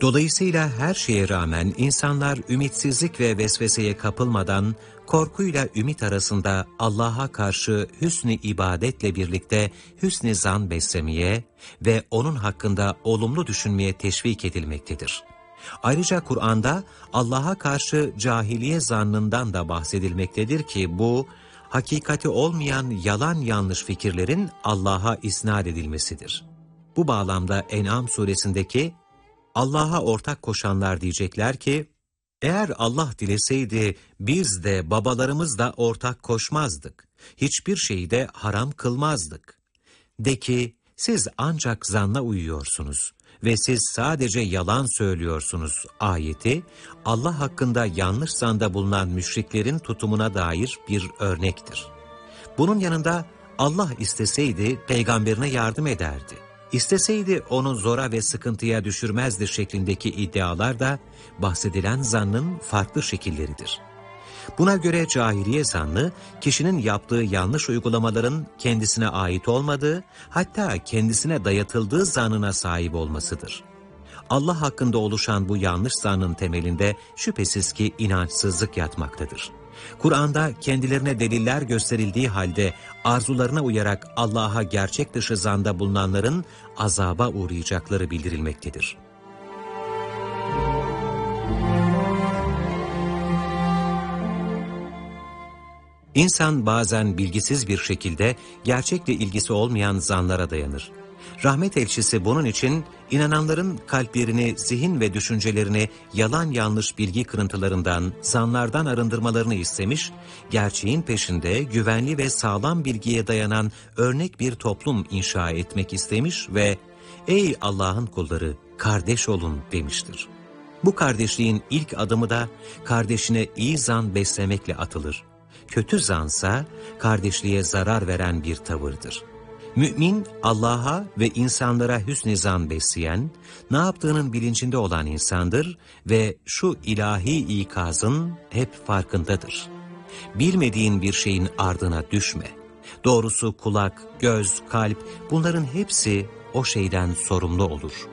Dolayısıyla her şeye rağmen insanlar ümitsizlik ve vesveseye kapılmadan, korkuyla ümit arasında Allah'a karşı hüsn-i ibadetle birlikte hüsn-i zan beslemeye ve O'nun hakkında olumlu düşünmeye teşvik edilmektedir. Ayrıca Kur'an'da Allah'a karşı cahiliye zannından da bahsedilmektedir ki bu, hakikati olmayan yalan yanlış fikirlerin Allah'a isnat edilmesidir. Bu bağlamda En'am suresindeki Allah'a ortak koşanlar diyecekler ki, eğer Allah dileseydi biz de babalarımız da ortak koşmazdık, hiçbir şeyi de haram kılmazdık. De ki, siz ancak zanna uyuyorsunuz ve siz sadece yalan söylüyorsunuz ayeti, Allah hakkında yanlış zanda bulunan müşriklerin tutumuna dair bir örnektir. Bunun yanında Allah isteseydi peygamberine yardım ederdi. İsteseydi onu zora ve sıkıntıya düşürmezdi şeklindeki iddialar da bahsedilen zannın farklı şekilleridir. Buna göre cahiliye zannı, kişinin yaptığı yanlış uygulamaların kendisine ait olmadığı, hatta kendisine dayatıldığı zannına sahip olmasıdır. Allah hakkında oluşan bu yanlış zannın temelinde şüphesiz ki inançsızlık yatmaktadır. Kur'an'da kendilerine deliller gösterildiği halde arzularına uyarak Allah'a gerçek dışı zanda bulunanların azaba uğrayacakları bildirilmektedir. İnsan bazen bilgisiz bir şekilde gerçekle ilgisi olmayan zanlara dayanır. Rahmet elçisi bunun için inananların kalplerini, zihin ve düşüncelerini yalan yanlış bilgi kırıntılarından, zanlardan arındırmalarını istemiş, gerçeğin peşinde güvenli ve sağlam bilgiye dayanan örnek bir toplum inşa etmek istemiş ve "Ey Allah'ın kulları, kardeş olun" demiştir. Bu kardeşliğin ilk adımı da kardeşine iyi zan beslemekle atılır. Kötü zansa kardeşliğe zarar veren bir tavırdır. Mümin, Allah'a ve insanlara hüsn-i zan besleyen, ne yaptığının bilincinde olan insandır ve şu ilahi ikazın hep farkındadır. Bilmediğin bir şeyin ardına düşme. Doğrusu kulak, göz, kalp bunların hepsi o şeyden sorumlu olur.